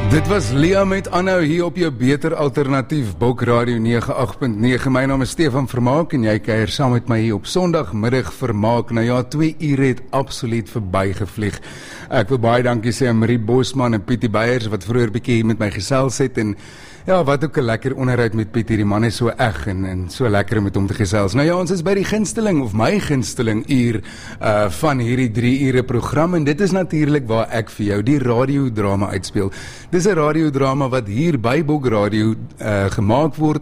Dit was Lia met aanhou hier op jou beter alternatief Bok Radio 98.9. My naam is Stefan Vermaak en jy kuier saam met my hier op Sondagmiddag Vermaak. Nou ja, 2 ure het absoluut verbygevlieg. Ek wil baie dankie sê aan Marie Bosman en Pietie Beyers wat vroeër bietjie hier met my gesels het en ja, wat ook 'n lekker onderhoud met Pietie. Die man is so eg en so lekker om met hom te gesels. Nou ja, ons is by die gunsteling of my gunsteling uur van hierdie 3 ure program en dit is natuurlik waar ek vir jou die radiodrama uitspeel. Dis 'n radiodrama wat hier by Bok Radio gemaak word,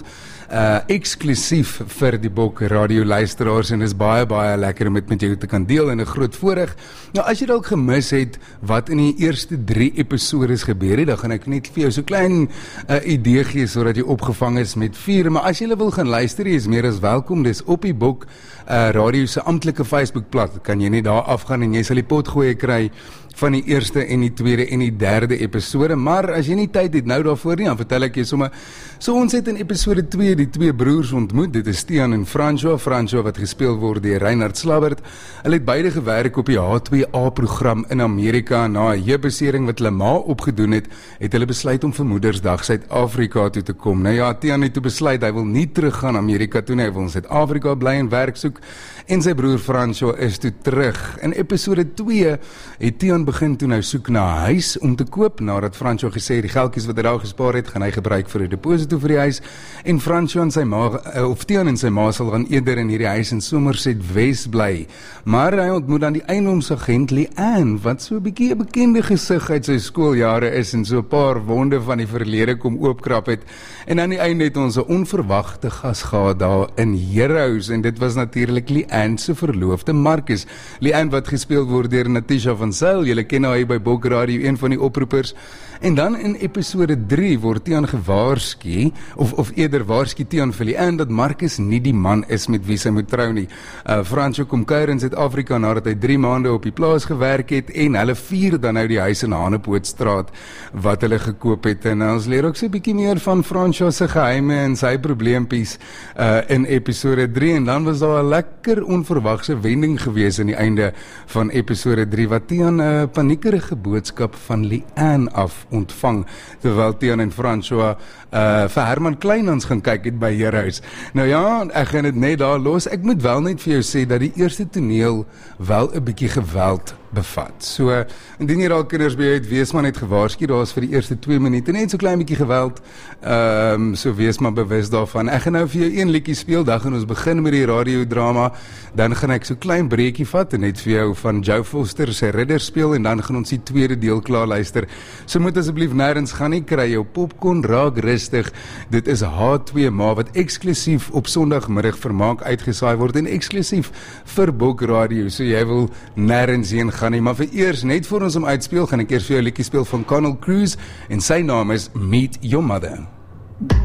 eksklusief vir die Bok Radio luisteraars en is baie lekker om dit met jou te kan deel en 'n groot voorreg. Nou as jy dalk gemis het wat in die eerste 3 episodes gebeur het, dan gaan ek net vir jou so klein idee gee sodat jy opgevang is met 4, maar as jy wil gaan luister, jy is meer as welkom. Dis op die Bok Radio se amptelike Facebookblad. Kan jy net daar afgaan en jy sal die potgoeie kry van die eerste en die tweede en die derde episode, maar as jy nie tyd het nou daarvoor nie, dan vertel ek jy sommer. So ons het in episode 2 die 2 broers ontmoet, dit is Tiaan en François wat gespeel word deur Reinhard Slabbert. Hulle het beide gewerk op die H2A program in Amerika. Na 'n heupbesering wat hulle ma opgedoen het, het hulle besluit om vir Moedersdag Suid-Afrika toe te kom. Nou ja, Tiaan het toe besluit, hy wil nie teruggaan Amerika toe nie, hy wil in Suid-Afrika bly en werk soek, en sy broer François is toe terug. In episode 2 het Tiaan begin toe nou soek na 'n huis om te koop, nadat François gesê die geldjies wat hy daar gespaar het, gaan hy gebruik vir 'n deposito vir die huis, en François en sy ma, of Tiaan en sy ma sal gaan eerder in hierdie huis in Somerset West bly. Maar hy ontmoet dan die eiendomsagent Leanne, wat so 'n bietjie 'n bekende gesig uit sy skooljare is en so 'n paar wonde van die verlede kom oopkrap het. En aan die einde het ons 'n onverwagte gas gehad daar in Heroes, en dit was natuurlik Leanne se verloofde Marcus. Leanne wat gespeel word deur Natisha van Zyl. Julle ken haar hier by Bok Radio, een van die oproepers. En dan in episode 3 word Tiaan gewaarsku, of eerder waarsku Tiaan vir Leanne dat Marcus nie die man is met wie sy moet trou nie. François kom kuier in Suid-Afrika nadat hy 3 maande op die plaas gewerk het, en hulle vier dan nou die huis in Hanepootstraat wat hulle gekoop het. En ons leer ook so 'n bietjie meer van François se geheime en sy probleempies in episode 3, en dan was daar 'n lekker onverwagse wending gewees aan die einde van episode 3, wat Tiaan 'n paniekerige boodskap van Leanne af ontvang, terwyl Tiaan en François vir Herman Kleinhans gaan kyk het by Heroes. Nou ja, ek gaan dit net daar los. Ek moet wel net vir jou sê dat die eerste toneel wel 'n bietjie geweld bevat. So, indien jy al kinders by jou het, wees maar net gewaarsku, daar is vir die eerste 2 minute net so klein bietjie geweld, so wees maar bewus daarvan. Ek gaan nou vir jou een liedjie speel, dan gaan ons begin met die radiodrama, dan gaan ek so klein breekie vat en net vir jou van Joe Foster se Ridder speel, en dan gaan ons die tweede deel klaar luister. So moet asseblief nêrens gaan nie, kry jou popcorn, raak rustig. Dit is H2Ma wat eksklusief op Sondagmiddag Vermaak uitgesaai word en eksklusief vir Bok Radio, so jy wil nêrens heen gaan nie. Maar vir eers, net voor ons hom uitspeel, gaan ek eers vir jou 'n liedjie speel van Connell Cruz, en sy naam is Meet Your Mother.